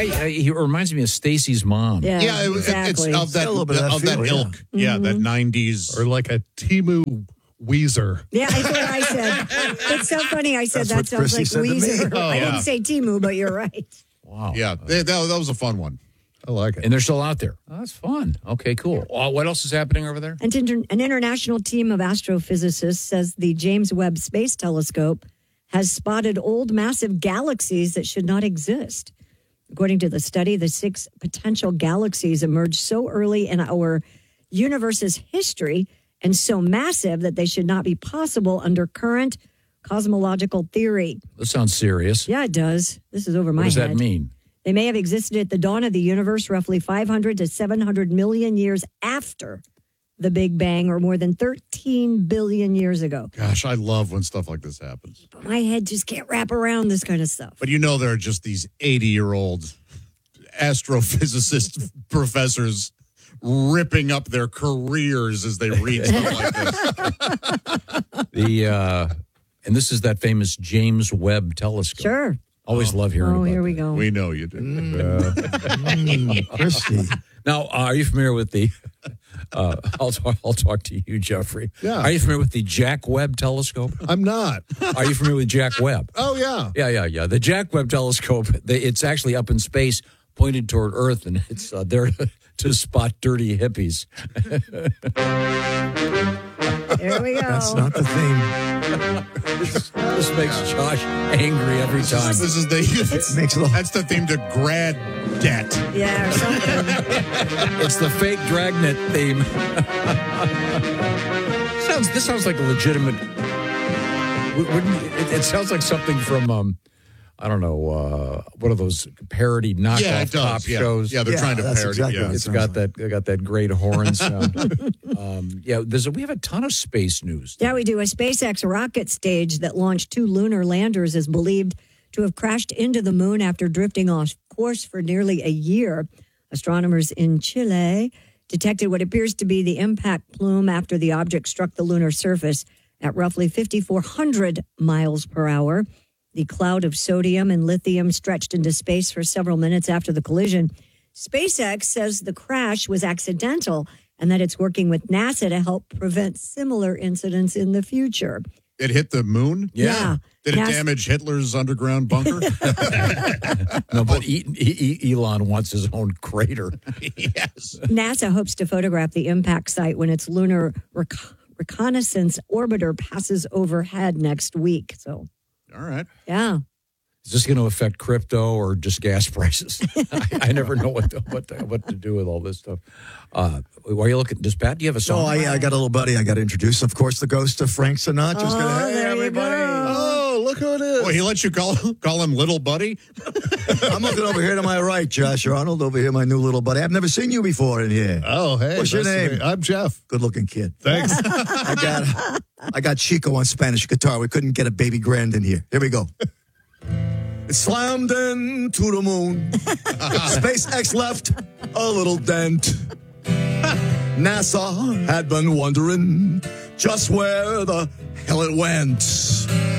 He reminds me of Stacy's mom. Yeah, exactly. It's of that, a little bit of that ilk. feel, Yeah, that 90s. Or like a Timu Weezer. Yeah, that's what I said. It's so funny. I said That's that what sounds like Chrissy said to me. Weezer. I didn't say Timu, but you're right. Wow. Yeah, that was a fun one. I like it. And they're still out there. Oh, that's fun. Okay, cool. What else is happening over there? An international team of astrophysicists says the James Webb Space Telescope has spotted old massive galaxies that should not exist. According to the study, the 6 potential galaxies emerged so early in our universe's history and so massive that they should not be possible under current cosmological theory. That sounds serious. Yeah, it does. This is over my What does head. that mean? They may have existed at the dawn of the universe, roughly 500 to 700 million years after the Big Bang, or more than 13 billion years ago. Gosh, I love when stuff like this happens. But my head just can't wrap around this kind of stuff. But there are just these 80-year-old astrophysicist professors ripping up their careers as they read stuff like this. And this is that famous James Webb Telescope. Sure. Always love hearing about here we that. go. We know you do. Christy. Now, are you familiar with the... I'll talk to you, Jeffrey. Yeah. Are you familiar with the Jack Webb Telescope? I'm not. Are you familiar with Jack Webb? Oh, yeah. Yeah. The Jack Webb Telescope, it's actually up in space, pointed toward Earth, and it's there to spot dirty hippies. There we go. That's not the theme. This makes Josh angry every time. This is that's the theme to Grad Debt. Yeah, or something. It's the fake Dragnet theme. This sounds like a legitimate. It sounds like something from I don't know, one of those parody knockoff pop shows. Yeah, they're trying to that's parody. exactly what It's got that great horn sound. We have a ton of space news. Yeah, we do. A SpaceX rocket stage that launched 2 lunar landers is believed to have crashed into the moon after drifting off course for nearly a year. Astronomers in Chile detected what appears to be the impact plume after the object struck the lunar surface at roughly 5,400 miles per hour. The cloud of sodium and lithium stretched into space for several minutes after the collision. SpaceX says the crash was accidental and that it's working with NASA to help prevent similar incidents in the future. It hit the moon? Yeah. Did it damage Hitler's underground bunker? No, but Elon wants his own crater. Yes. NASA hopes to photograph the impact site when its lunar reconnaissance orbiter passes overhead next week. So, all right. Yeah. Is this going to affect crypto or just gas prices? I never know what to do with all this stuff. Why are you looking? Does Pat? Do you have a song? Oh, I got a little buddy I got to introduce. Of course, the ghost of Frank Sinatra. Hey, there you everybody. go. Oh, look who it is. Oh, he lets you call him little buddy? I'm looking over here to my right, Josh Arnold. Over here, my new little buddy. I've never seen you before in here. Oh, hey. What's your nice to name? meet you. I'm Jeff. Good-looking kid. Thanks. I got Chico on Spanish guitar. We couldn't get a baby grand in here. Here we go. It slammed into the moon. SpaceX left a little dent. NASA had been wondering just where the hell it went.